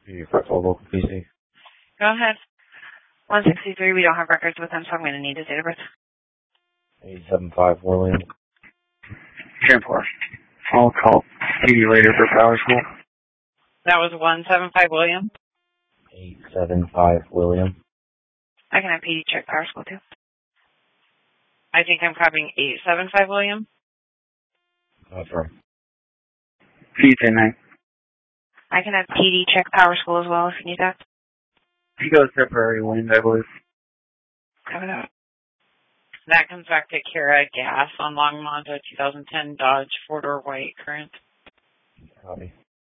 You for full local PC. Go ahead. 163, we don't have records with him, so I'm going to need his date of birth. 875 William. 10-4. I'll call PD later for Power School. That was 175 William. 875 William. I can have PD check Power School too. I think I'm copying 875 William. Confirm. P10-9. I can have PD check Power School as well if you need that. He goes temporary wind, I believe. Cover that. That comes back to Kira Gas on Longmont, 2010 Dodge 4-door white current. Copy.